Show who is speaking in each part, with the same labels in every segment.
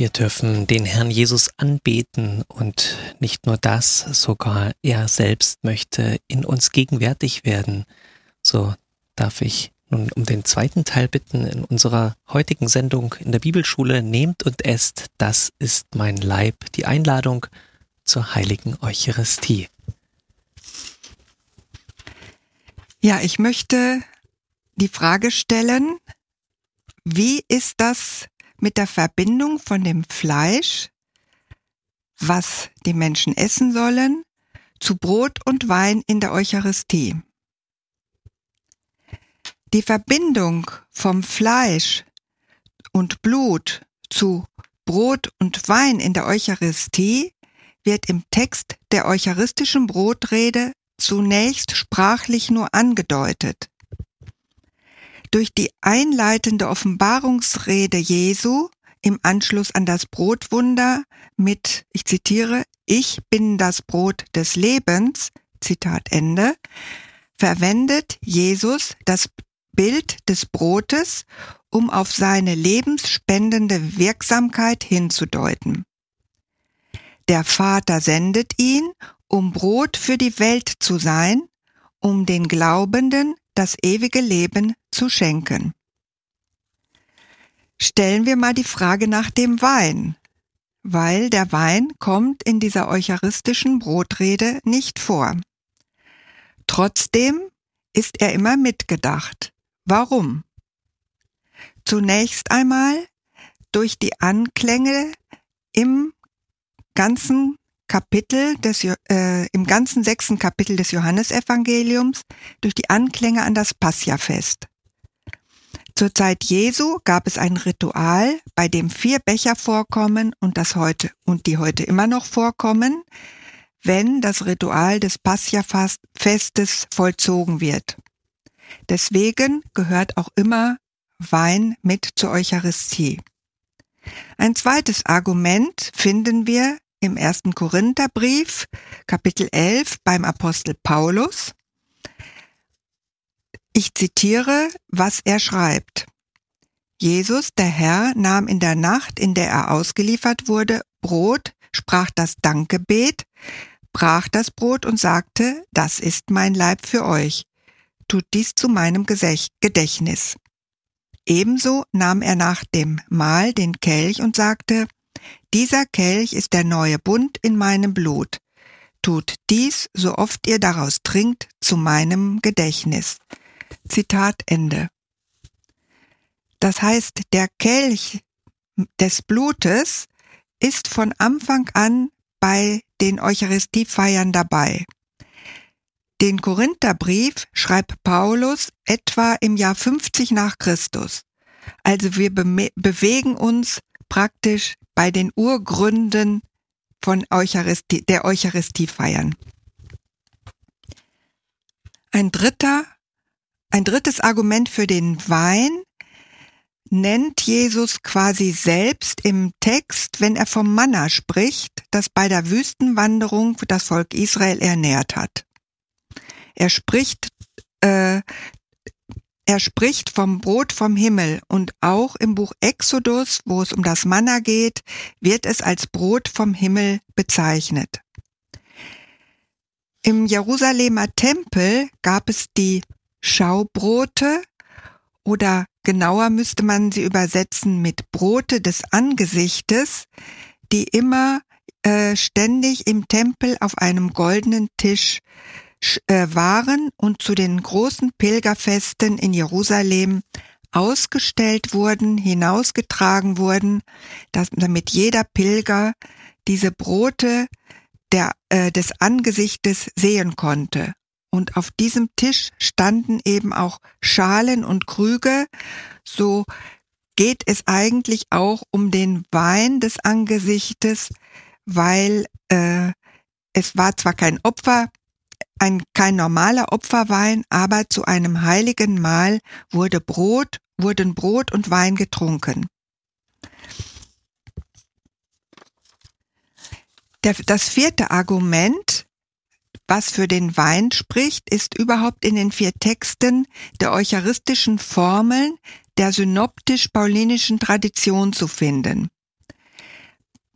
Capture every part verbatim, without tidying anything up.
Speaker 1: Wir dürfen den Herrn Jesus anbeten und nicht nur das, sogar er selbst möchte in uns gegenwärtig werden. So darf ich nun um den zweiten Teil bitten in unserer heutigen Sendung in der Bibelschule. Nehmt und esst, das ist mein Leib, die Einladung zur heiligen Eucharistie.
Speaker 2: Ja, ich möchte die Frage stellen, wie ist das mit der Verbindung von dem Fleisch, was die Menschen essen sollen, zu Brot und Wein in der Eucharistie? Die Verbindung vom Fleisch und Blut zu Brot und Wein in der Eucharistie wird im Text der eucharistischen Brotrede zunächst sprachlich nur angedeutet. Durch die einleitende Offenbarungsrede Jesu im Anschluss an das Brotwunder mit, ich zitiere, ich bin das Brot des Lebens, Zitat Ende, verwendet Jesus das Bild des Brotes, um auf seine lebensspendende Wirksamkeit hinzudeuten. Der Vater sendet ihn, um Brot für die Welt zu sein, um den Glaubenden das ewige Leben zu schenken. Stellen wir mal die Frage nach dem Wein, weil der Wein kommt in dieser eucharistischen Brotrede nicht vor. Trotzdem ist er immer mitgedacht. Warum? Zunächst einmal durch die Anklänge im ganzen Kapitel des, äh, im ganzen sechsten Kapitel des Johannesevangeliums, durch die Anklänge an das Passchafest. Zur Zeit Jesu gab es ein Ritual, bei dem vier Becher vorkommen und das heute und die heute immer noch vorkommen, wenn das Ritual des Paschafestes vollzogen wird. Deswegen gehört auch immer Wein mit zur Eucharistie. Ein zweites Argument finden wir im ersten Korintherbrief, Kapitel elf, beim Apostel Paulus. Ich zitiere, was er schreibt. Jesus, der Herr, nahm in der Nacht, in der er ausgeliefert wurde, Brot, sprach das Dankgebet, brach das Brot und sagte, das ist mein Leib für euch. Tut dies zu meinem Gedächtnis. Ebenso nahm er nach dem Mahl den Kelch und sagte, dieser Kelch ist der neue Bund in meinem Blut. Tut dies, so oft ihr daraus trinkt, zu meinem Gedächtnis. Zitat Ende. Das heißt, der Kelch des Blutes ist von Anfang an bei den Eucharistiefeiern dabei. Den Korintherbrief schreibt Paulus etwa im Jahr fünfzig nach Christus. Also wir be- bewegen uns praktisch bei den Urgründen von Eucharistie, der Eucharistiefeiern. Ein dritter, ein drittes Argument für den Wein nennt Jesus quasi selbst im Text, wenn er vom Manna spricht, das bei der Wüstenwanderung das Volk Israel ernährt hat. Er spricht, äh, er spricht vom Brot vom Himmel und auch im Buch Exodus, wo es um das Manna geht, wird es als Brot vom Himmel bezeichnet. Im Jerusalemer Tempel gab es die Schaubrote oder genauer müsste man sie übersetzen mit Brote des Angesichtes, die immer äh, ständig im Tempel auf einem goldenen Tisch waren und zu den großen Pilgerfesten in Jerusalem ausgestellt wurden, hinausgetragen wurden, dass, damit jeder Pilger diese Brote der, äh, des Angesichtes sehen konnte. Und auf diesem Tisch standen eben auch Schalen und Krüge. So geht es eigentlich auch um den Wein des Angesichtes, weil äh, es war zwar kein Opfer, Ein, kein normaler Opferwein, aber zu einem heiligen Mahl wurde Brot, wurden Brot und Wein getrunken. Der, das vierte Argument, was für den Wein spricht, ist überhaupt in den vier Texten der eucharistischen Formeln der synoptisch-paulinischen Tradition zu finden.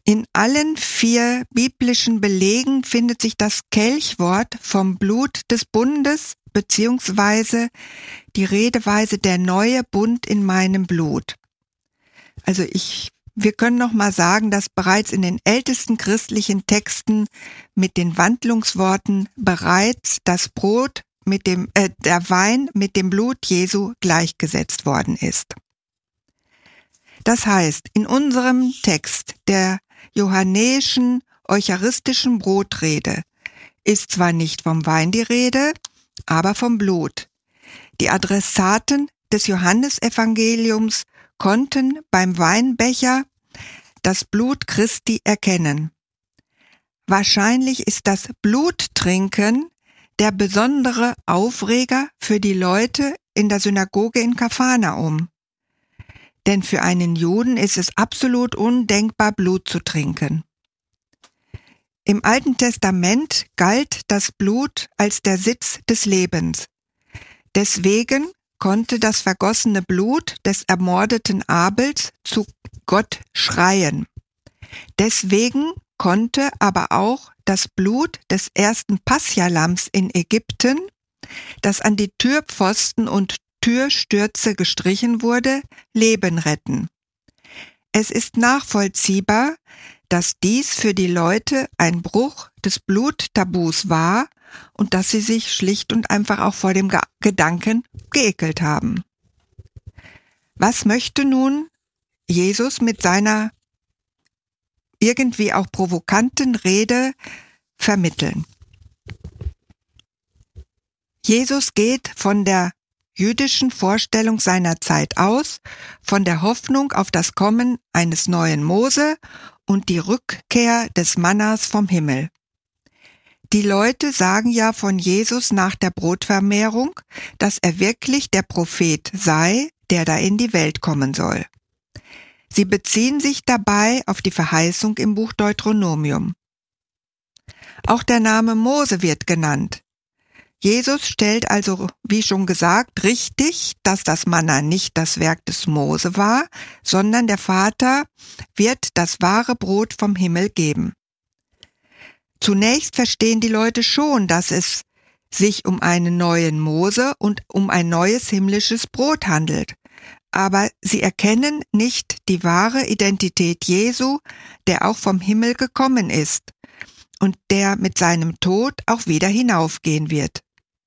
Speaker 2: In allen vier biblischen Belegen findet sich das Kelchwort vom Blut des Bundes beziehungsweise die Redeweise der neue Bund in meinem Blut. Also ich, wir können noch mal sagen, dass bereits in den ältesten christlichen Texten mit den Wandlungsworten bereits das Brot mit dem, äh, der Wein mit dem Blut Jesu gleichgesetzt worden ist. Das heißt, in unserem Text der johannäischen eucharistischen Brotrede ist zwar nicht vom Wein die Rede, aber vom Blut. Die Adressaten des Johannesevangeliums konnten beim Weinbecher das Blut Christi erkennen. Wahrscheinlich ist das Bluttrinken der besondere Aufreger für die Leute in der Synagoge in Kapharnaum. Denn für einen Juden ist es absolut undenkbar, Blut zu trinken. Im Alten Testament galt das Blut als der Sitz des Lebens. Deswegen konnte das vergossene Blut des ermordeten Abels zu Gott schreien. Deswegen konnte aber auch das Blut des ersten Pascha-Lamms in Ägypten, das an die Türpfosten und Türstürze gestrichen wurde, Leben retten. Es ist nachvollziehbar, dass dies für die Leute ein Bruch des Bluttabus war und dass sie sich schlicht und einfach auch vor dem Ge- Gedanken geekelt haben. Was möchte nun Jesus mit seiner irgendwie auch provokanten Rede vermitteln? Jesus geht von der jüdischen Vorstellung seiner Zeit aus, von der Hoffnung auf das Kommen eines neuen Mose und die Rückkehr des Mannas vom Himmel. Die Leute sagen ja von Jesus nach der Brotvermehrung, dass er wirklich der Prophet sei, der da in die Welt kommen soll. Sie beziehen sich dabei auf die Verheißung im Buch Deuteronomium. Auch der Name Mose wird genannt. Jesus stellt also, wie schon gesagt, richtig, dass das Manna nicht das Werk des Mose war, sondern der Vater wird das wahre Brot vom Himmel geben. Zunächst verstehen die Leute schon, dass es sich um einen neuen Mose und um ein neues himmlisches Brot handelt. Aber sie erkennen nicht die wahre Identität Jesu, der auch vom Himmel gekommen ist und der mit seinem Tod auch wieder hinaufgehen wird.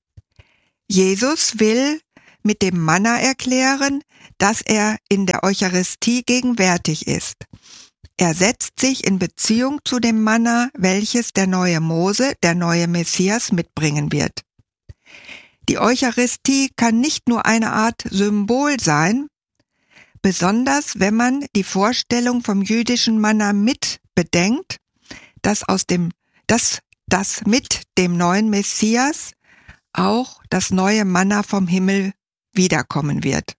Speaker 2: Jesus will mit dem Manna erklären, dass er in der Eucharistie gegenwärtig ist. Er setzt sich in Beziehung zu dem Manna, welches der neue Mose, der neue Messias mitbringen wird. Die Eucharistie kann nicht nur eine Art Symbol sein, besonders wenn man die Vorstellung vom jüdischen Manna mit bedenkt, dass aus dem, dass das mit dem neuen Messias auch das neue Manna vom Himmel wiederkommen wird.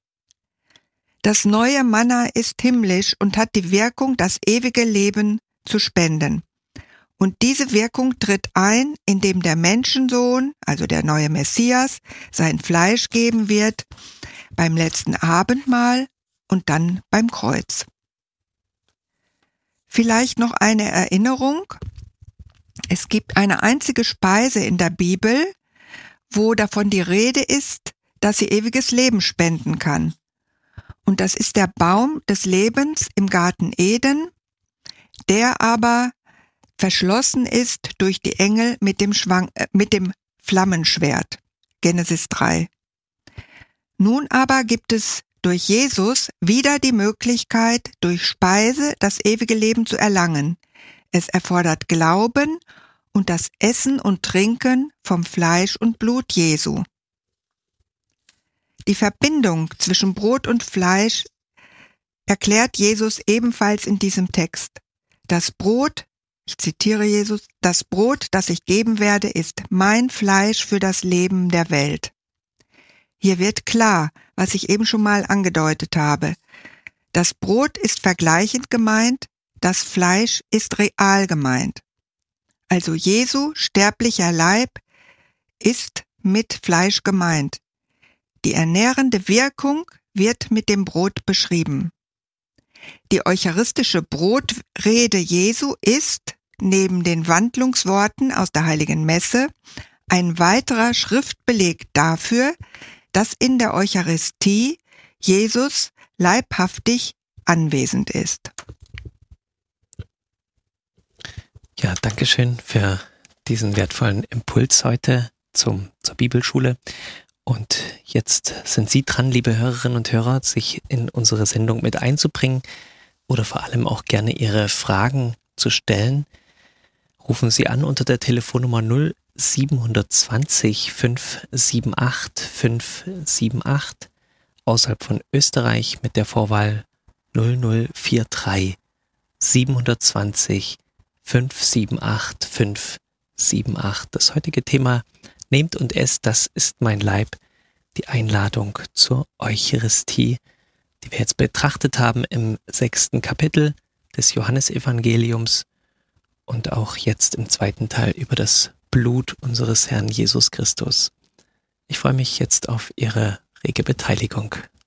Speaker 2: Das neue Manna ist himmlisch und hat die Wirkung, das ewige Leben zu spenden. Und diese Wirkung tritt ein, indem der Menschensohn, also der neue Messias, sein Fleisch geben wird beim letzten Abendmahl und dann beim Kreuz. Vielleicht noch eine Erinnerung. Es gibt eine einzige Speise in der Bibel, wo davon die Rede ist, dass sie ewiges Leben spenden kann. Und das ist der Baum des Lebens im Garten Eden, der aber verschlossen ist durch die Engel mit dem, Schwang, äh, mit dem Flammenschwert. Genesis drei. Nun aber gibt es durch Jesus wieder die Möglichkeit, durch Speise das ewige Leben zu erlangen. Es erfordert Glauben und das Essen und Trinken vom Fleisch und Blut Jesu. Die Verbindung zwischen Brot und Fleisch erklärt Jesus ebenfalls in diesem Text. Das Brot, ich zitiere Jesus, das Brot, das ich geben werde, ist mein Fleisch für das Leben der Welt. Hier wird klar, was ich eben schon mal angedeutet habe. Das Brot ist vergleichend gemeint, das Fleisch ist real gemeint. Also Jesu sterblicher Leib ist mit Fleisch gemeint. Die ernährende Wirkung wird mit dem Brot beschrieben. Die eucharistische Brotrede Jesu ist, neben den Wandlungsworten aus der Heiligen Messe, ein weiterer Schriftbeleg dafür, dass in der Eucharistie Jesus leibhaftig anwesend ist.
Speaker 1: Ja, danke schön für diesen wertvollen Impuls heute zum, zur Bibelschule. Und jetzt sind Sie dran, liebe Hörerinnen und Hörer, sich in unsere Sendung mit einzubringen oder vor allem auch gerne Ihre Fragen zu stellen. Rufen Sie an unter der Telefonnummer null sieben zwei null fünf sieben acht fünf sieben acht, außerhalb von Österreich mit der Vorwahl null null vier drei sieben zwei null fünf sieben acht fünf sieben acht. Das heutige Thema: Nehmt und esst, das ist mein Leib, die Einladung zur Eucharistie, die wir jetzt betrachtet haben im sechsten Kapitel des Johannesevangeliums und auch jetzt im zweiten Teil über das Blut unseres Herrn Jesus Christus. Ich freue mich jetzt auf Ihre rege Beteiligung.